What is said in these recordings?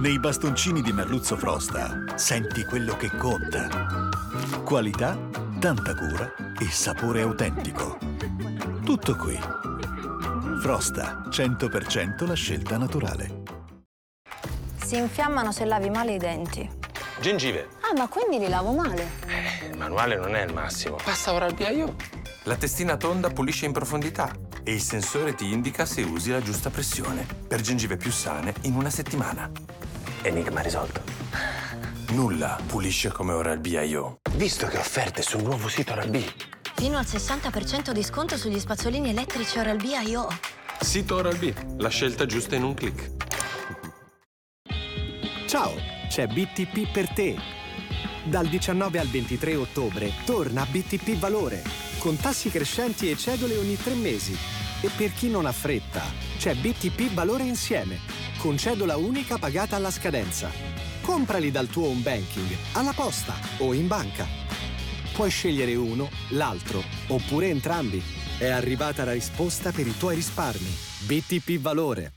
Nei bastoncini di merluzzo Frosta senti quello che conta. Qualità, tanta cura e sapore autentico. Tutto qui. Frosta, 100% la scelta naturale. Si infiammano se lavi male i denti. Gengive. Ah, ma quindi li lavo male? Il manuale non è il massimo. Passa Oral-B IO. La testina tonda pulisce in profondità e il sensore ti indica se usi la giusta pressione per gengive più sane in una settimana. Enigma risolto. Nulla pulisce come Oral-B IO. Visto che offerte sul nuovo sito Oral-B. Fino al 60% di sconto sugli spazzolini elettrici Oral-B IO. Sito Oral-B, la scelta giusta in un click. Ciao, c'è BTP per te. Dal 19 al 23 ottobre torna BTP Valore, con tassi crescenti e cedole ogni 3 mesi. E per chi non ha fretta, c'è BTP Valore Insieme, con cedola unica pagata alla scadenza. Comprali dal tuo home banking, alla posta o in banca. Puoi scegliere uno, l'altro, oppure entrambi. È arrivata la risposta per i tuoi risparmi. BTP Valore.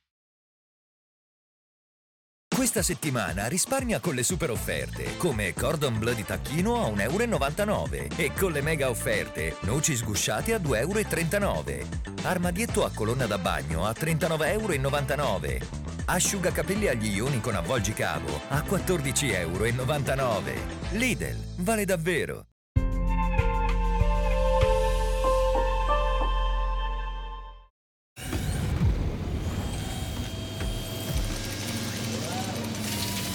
Questa settimana risparmia con le super offerte, come Cordon Bleu di tacchino a 1,99 € e con le mega offerte, noci sgusciate a 2,39 €, armadietto a colonna da bagno a 39,99 €, asciugacapelli agli ioni con avvolgicavo a 14,99 €. Lidl, vale davvero!